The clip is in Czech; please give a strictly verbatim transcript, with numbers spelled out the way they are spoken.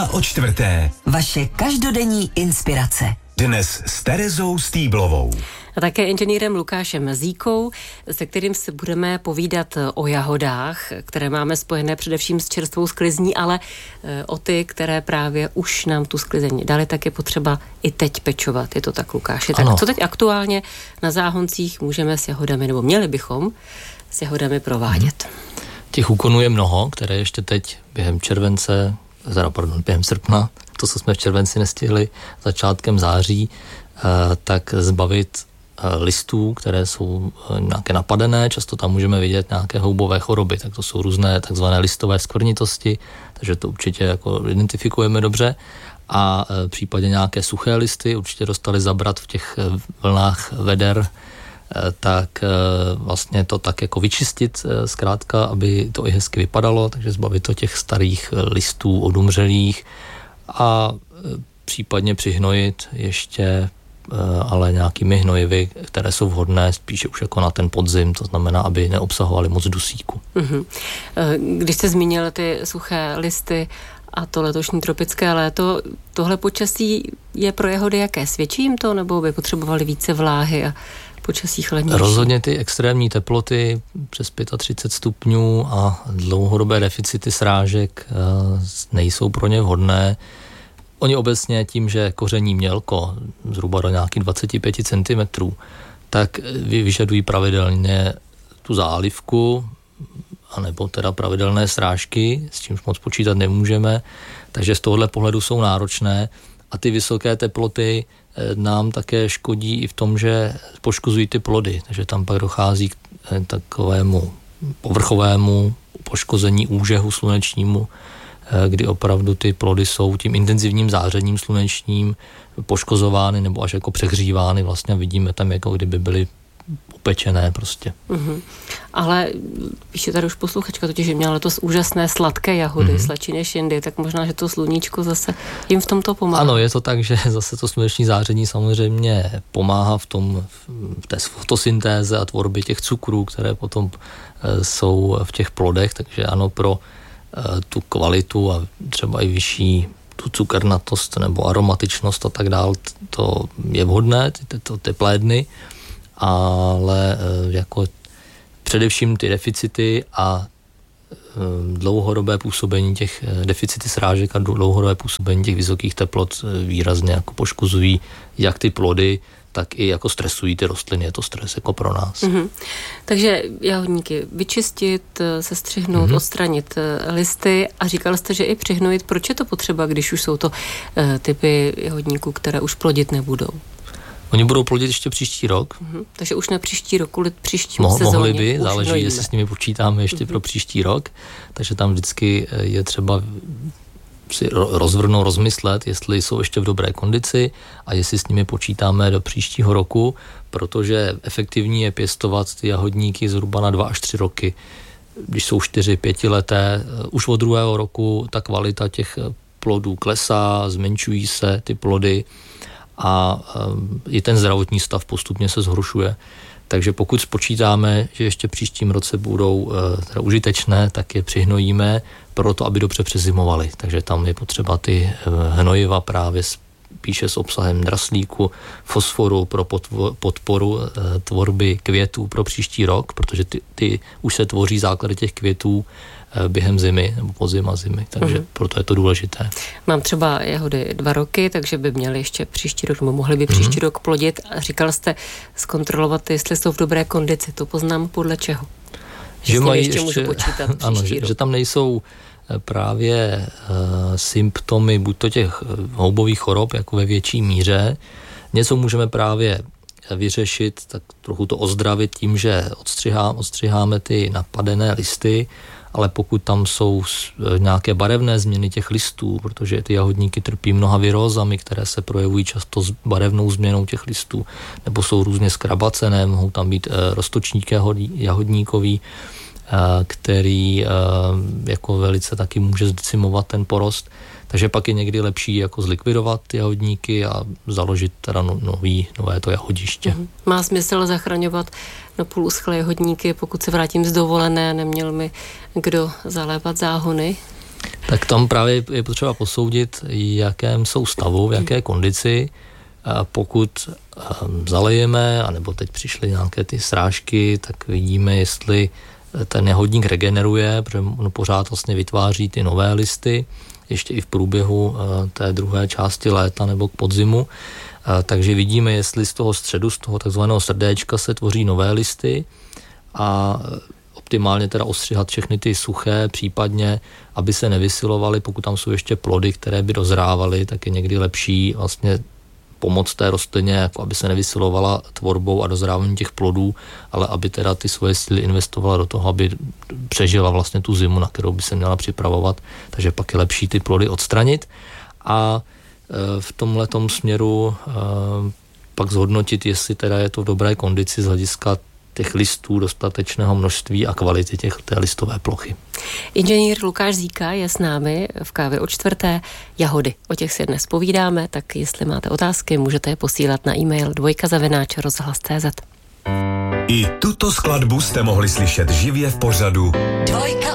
A o čtvrté. Vaše každodenní inspirace. Dnes s Terezou Stýblovou. A také inženýrem Lukášem Zíkou, se kterým se budeme povídat o jahodách, které máme spojené především s čerstvou sklizní, ale o ty, které právě už nám tu sklizeň dali, tak je potřeba i teď pečovat. Je to tak, Lukáši? Tak co teď aktuálně na záhoncích můžeme s jahodami, nebo měli bychom s jahodami provádět? Hmm. Těch úkonů je mnoho, které ještě teď během července, teda pardon, během srpna, to, co jsme v červenci nestihli, začátkem září, tak zbavit listů, které jsou nějaké napadené, často tam můžeme vidět nějaké houbové choroby, tak to jsou různé takzvané listové skvrnitosti, takže to určitě jako identifikujeme dobře. A v případě nějaké suché listy určitě dostali zabrat v těch vlnách veder, tak vlastně to tak jako vyčistit zkrátka, aby to i hezky vypadalo, takže zbavit to těch starých listů odumřelých a případně přihnojit ještě ale nějakými hnojivy, které jsou vhodné spíše už jako na ten podzim, to znamená, aby neobsahovaly moc dusíku. Mm-hmm. Když jste zmínil ty suché listy a to letošní tropické léto, tohle počasí je pro jahody jaké? Svědčí jim to, nebo by potřebovali více vláhy a počasí chladnější? Rozhodně ty extrémní teploty přes třicet pět stupňů a dlouhodobé deficity srážek nejsou pro ně vhodné. Oni obecně tím, že koření mělko zhruba do nějakých dvacet pět centimetrů, tak vyžadují pravidelně tu zálivku, anebo teda pravidelné srážky, s čímž moc počítat nemůžeme, takže z tohohle pohledu jsou náročné a ty vysoké teploty nám také škodí i v tom, že poškozují ty plody, takže tam pak dochází k takovému povrchovému poškození úžehu slunečnímu, kdy opravdu ty plody jsou tím intenzivním zářením slunečním poškozovány nebo až jako přehřívány. Vlastně vidíme tam, jako kdyby byly upečené prostě. Mm-hmm. Ale píše tady už posluchačka, totiž že měla letos úžasné sladké jahody, mm-hmm. sladší než jindy, tak možná, že to sluníčko zase jim v tomto pomáhá. Ano, je to tak, že zase to sluneční záření samozřejmě pomáhá v tom, v té fotosyntéze a tvorbě těch cukrů, které potom jsou v těch plodech, takže ano, pro tu kvalitu a třeba i vyšší tu cukernatost nebo aromatičnost a tak dál, to je vhodné, ty, ty, ty plédny, ale jako především ty deficity a dlouhodobé působení těch deficity srážek a dlouhodobé působení těch vysokých teplot výrazně jako poškozují jak ty plody, tak i jako stresují ty rostliny, je to stres jako pro nás. Mm-hmm. Takže jahodníky vyčistit, sestřihnout, mm-hmm. odstranit listy a říkal jste, že i přihnojit. Proč je to potřeba, když už jsou to uh, typy jahodníků, které už plodit nebudou? Oni budou plodit ještě příští rok. Mm-hmm. Takže už na příští rok, kvůli příštím Mo- sezóně. Mohli by, záleží, hnojíme. Jestli s nimi počítáme ještě mm-hmm. pro příští rok. Takže tam vždycky je třeba si rozvrhnout, rozmyslet, jestli jsou ještě v dobré kondici a jestli s nimi počítáme do příštího roku, protože efektivní je pěstovat ty jahodníky zhruba na dva až tři roky. Když jsou čtyři, pětileté, už od druhého roku ta kvalita těch plodů klesá, zmenšují se ty plody a i ten zdravotní stav postupně se zhoršuje. Takže pokud spočítáme, že ještě příštím roce budou teda užitečné, tak je přihnojíme proto, aby dobře přezimovali. Takže tam je potřeba ty hnojiva právě spíše s obsahem draslíku, fosforu pro podporu tvorby květů pro příští rok, protože ty, ty už se tvoří základy těch květů během zimy nebo podzim a zimy, takže mm. proto je to důležité. Mám třeba jahody dva roky, takže by měly ještě příští rok, nebo mohli by příští mm. rok plodit. Říkal jste zkontrolovat, jestli jsou v dobré kondici. To poznám podle čeho? Že, že mají ještě, ještě můžu počítat příští ano, že, rok. Že tam nejsou právě uh, symptomy buď to těch houbových chorob, jako ve větší míře. Něco můžeme právě vyřešit, tak trochu to ozdravit tím, že odstřihá, odstřiháme ty napadené listy, ale pokud tam jsou nějaké barevné změny těch listů, protože ty jahodníky trpí mnoha virózami, které se projevují často s barevnou změnou těch listů, nebo jsou různě zkrabacené, mohou tam být roztočník jahodníkový, který jako velice taky může zdecimovat ten porost. Takže pak je někdy lepší jako zlikvidovat ty jahodníky a založit teda nový, nové to jahodiště. Mm-hmm. Má smysl zachraňovat na půl uschlé jahodníky, pokud se vrátím z dovolené, neměl mi kdo zalévat záhony? Tak tam právě je potřeba posoudit, jakém jsou stavu, v jaké kondici. Pokud zalejeme, anebo teď přišly nějaké ty srážky, tak vidíme, jestli ten nehodník regeneruje, protože on pořád vlastně vytváří ty nové listy, ještě i v průběhu té druhé části léta nebo k podzimu. Takže vidíme, jestli z toho středu, z toho takzvaného srdéčka se tvoří nové listy a optimálně teda ostřihat všechny ty suché, případně, aby se nevysilovaly, pokud tam jsou ještě plody, které by dozrávaly, tak je někdy lepší vlastně pomoct té rostlině, jako aby se nevysilovala tvorbou a dozráváním těch plodů, ale aby teda ty svoje síly investovala do toho, aby přežila vlastně tu zimu, na kterou by se měla připravovat, takže pak je lepší ty plody odstranit a v tomhletom směru pak zhodnotit, jestli teda je to v dobré kondici z hlediska těch listů, dostatečného množství a kvality těch, té listové plochy. Inženýr Lukáš Zíka je s námi v Kávě o čtvrté. Jahody, o těch si dnes povídáme, tak jestli máte otázky, můžete je posílat na e-mail dvojka zavináč rozhlas tečka cé zet. I tuto skladbu jste mohli slyšet živě v pořadu Dvojka.